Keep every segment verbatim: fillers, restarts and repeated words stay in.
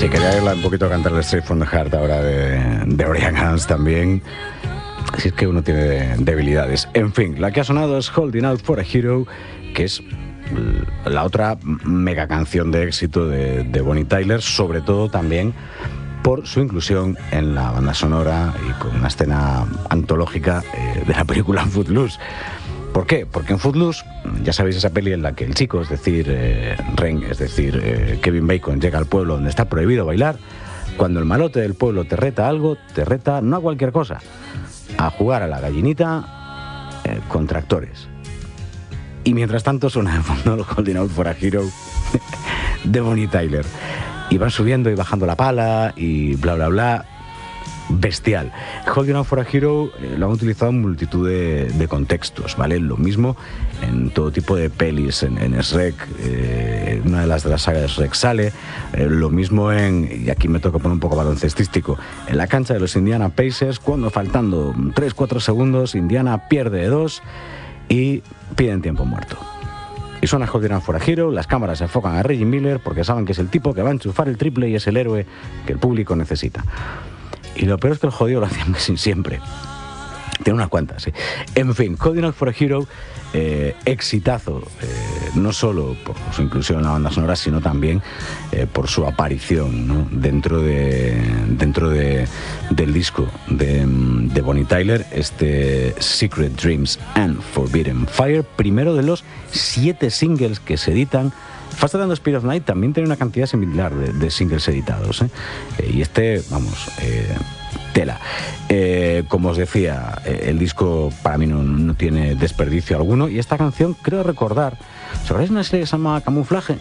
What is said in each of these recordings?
Sí, quería irla un poquito a cantar el Straight from the Heart ahora de, de Brian Adams también. Si es que uno tiene debilidades. En fin, la que ha sonado es Holding Out for a Hero, que es la otra mega canción de éxito de, de Bonnie Tyler, sobre todo también por su inclusión en la banda sonora y con una escena antológica eh, de la película Footloose. ¿Por qué? Porque en Footloose, ya sabéis, esa peli en la que el chico, es decir, eh, Ren, es decir, eh, Kevin Bacon, llega al pueblo donde está prohibido bailar. Cuando el malote del pueblo te reta algo, te reta no a cualquier cosa, a jugar a la gallinita eh, con tractores. Y mientras tanto suena de fondo el Holding Out for a Hero de Bonnie Tyler. Y van subiendo y bajando la pala y bla, bla, bla. Bestial. Holding Out for a Hero eh, lo han utilizado en multitud de, de contextos, ¿vale? Lo mismo en todo tipo de pelis, en, en Shrek, eh, una de las de la saga de Shrek sale, eh, lo mismo en, y aquí me toca poner un poco baloncestístico, en la cancha de los Indiana Pacers, cuando faltando tres cuatro segundos, Indiana pierde de dos y piden tiempo muerto. Y suena Holding Out for a Hero, las cámaras se enfocan a Reggie Miller porque saben que es el tipo que va a enchufar el triple y es el héroe que el público necesita. Y lo peor es que el jodido lo hacían casi siempre. Tiene unas cuantas, sí. En fin, Holding Out for a Hero, eh, exitazo, eh, no solo por su inclusión en la banda sonora, sino también eh, por su aparición, ¿no? dentro de dentro de, del disco de, de Bonnie Tyler, este Secret Dreams and Forbidden Fire, primero de los siete singles que se editan. Faster Than the Speed of Night también tiene una cantidad similar de, de singles editados, ¿eh? Eh, y este, vamos, eh, tela. Eh, como os decía, eh, el disco para mí no, no tiene desperdicio alguno, y esta canción creo recordar, ¿sabéis una serie que se llama Camuflaje?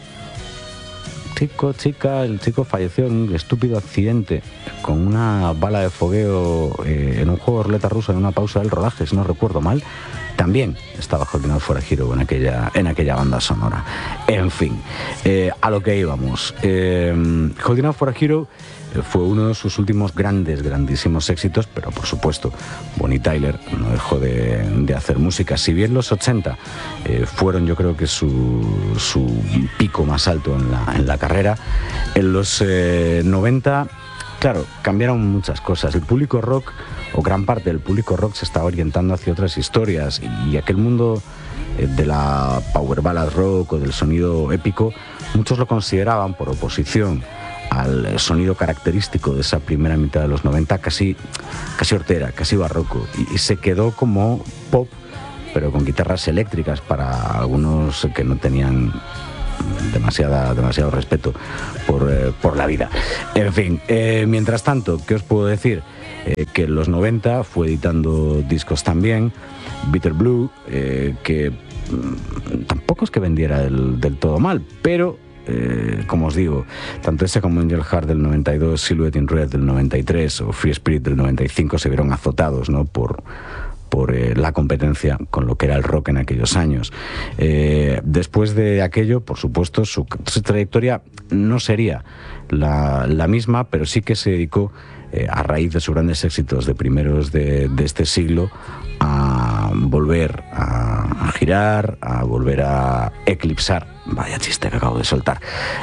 Chico, chica, el chico falleció en un estúpido accidente con una bala de fogueo eh, en un juego de ruleta rusa en una pausa del rodaje, si no recuerdo mal. También estaba Holding Out for a Hero en aquella, en aquella banda sonora. En fin, eh, a lo que íbamos. Eh, Holding Out for a Hero fue uno de sus últimos grandes, grandísimos éxitos, pero por supuesto Bonnie Tyler no dejó de, de hacer música. Si bien los ochenta eh, fueron, yo creo que su, su pico más alto en la, en la carrera, en los eh, noventa, claro, cambiaron muchas cosas. El público rock, o gran parte del público rock, se estaba orientando hacia otras historias, y aquel mundo eh, de la power ballad rock o del sonido épico, muchos lo consideraban, por oposición al sonido característico de esa primera mitad de los noventa, casi, casi hortera, casi barroco, y, y se quedó como pop, pero con guitarras eléctricas para algunos que no tenían demasiada, demasiado respeto por, eh, por la vida. En fin, eh, mientras tanto, ¿qué os puedo decir? Eh, que en los noventa fue editando discos también, Bitter Blue, eh, que mmm, tampoco es que vendiera del, del todo mal, pero Eh, como os digo, tanto ese como Angel Heart del noventa y dos, Silhouette in Red del noventa y tres o Free Spirit del noventa y cinco se vieron azotados, ¿no? por, por eh, la competencia con lo que era el rock en aquellos años. Eh, después de aquello, por supuesto, su, su trayectoria no sería la, la misma, pero sí que se dedicó, eh, a raíz de sus grandes éxitos de primeros de, de este siglo, a volver a, a girar, a volver a eclipsar, vaya chiste que acabo de soltar,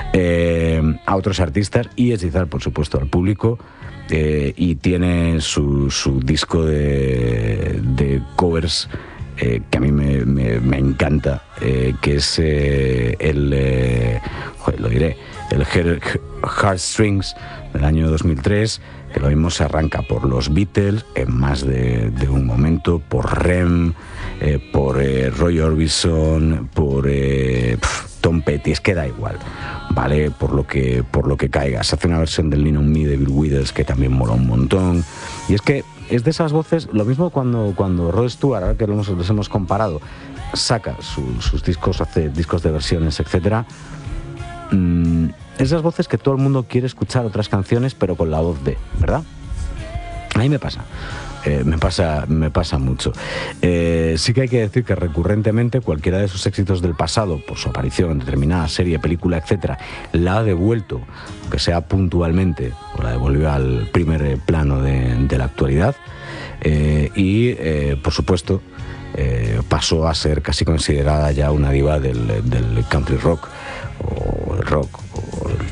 eh, a otros artistas y hechizar, por supuesto, al público. Eh, y tiene su, su disco de, de covers eh, que a mí me, me, me encanta, eh, que es eh, el, eh, joder, lo diré, el Heartstrings del año dos mil tres, que lo mismo se arranca por los Beatles en más de, de un momento, por Rem, eh, por eh, Roy Orbison, por eh, pff, Tom Petty, es que da igual, vale, por lo que por lo que caiga. Se hace una versión del Lean on Me de Bill Withers que también mola un montón, y es que es de esas voces, lo mismo cuando cuando Rod Stewart, ahora que los, los hemos comparado, saca su, sus discos, hace discos de versiones, etcétera. Mmm, esas voces que todo el mundo quiere escuchar otras canciones, pero con la voz de, ¿verdad? A mí me pasa. Eh, me pasa me pasa mucho. Eh, sí que hay que decir que recurrentemente cualquiera de sus éxitos del pasado, por su aparición en determinada serie, película, etcétera, la ha devuelto, aunque sea puntualmente, o la devolvió al primer plano de, de la actualidad. Eh, y, eh, por supuesto, eh, pasó a ser casi considerada ya una diva del, del country rock, o el rock, o el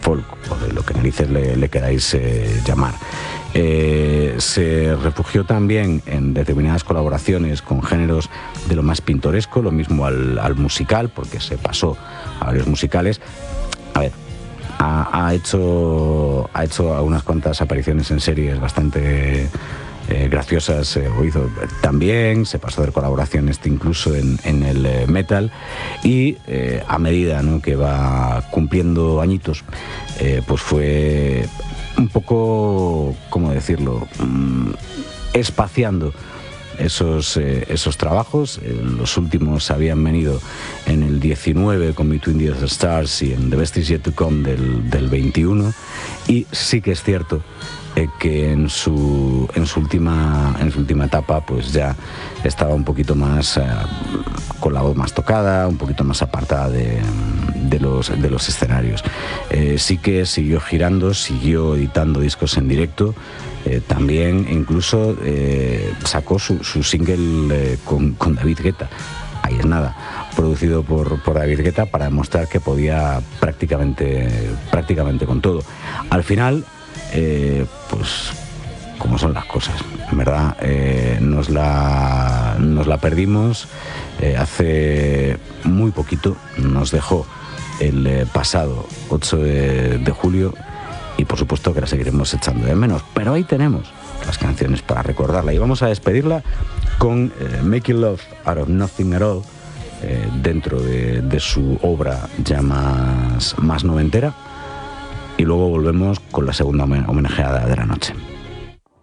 folk o de lo que narices le, le queráis eh, llamar. Eh, se refugió también en determinadas colaboraciones con géneros de lo más pintoresco, lo mismo al, al musical, porque se pasó a varios musicales. A ver, ha, ha hecho ha hecho unas cuantas apariciones en series bastante eh, graciosas, eh, o hizo también, se pasó de colaboraciones incluso en, en el eh, metal, y eh, a medida, ¿no?, que va cumpliendo añitos, eh, pues fue un poco, ¿cómo decirlo?, mm, espaciando esos, eh, esos trabajos. Eh, los últimos habían venido en el diecinueve con Between the Stars y en The Best Is Yet to Come del, del veintiuno, y sí que es cierto eh, que en su, en, su última, en su última etapa pues ya estaba un poquito más eh, con la voz más tocada, un poquito más apartada de, de, los, de los escenarios. Eh, sí que siguió girando, siguió editando discos en directo. Eh, también incluso eh, sacó su, su single eh, con, con David Guetta, Ahí es nada, producido por, por David Guetta, para demostrar que podía prácticamente, prácticamente con todo. Al final, eh, pues como son las cosas, en verdad, eh, nos, la, nos la perdimos eh, hace muy poquito, nos dejó el eh, pasado ocho de, de julio, y por supuesto que la seguiremos echando de menos, pero ahí tenemos las canciones para recordarla, y vamos a despedirla con eh, Making Love Out of Nothing at All, eh, dentro de, de su obra ya más, más noventera, y luego volvemos con la segunda homenajeada de la noche.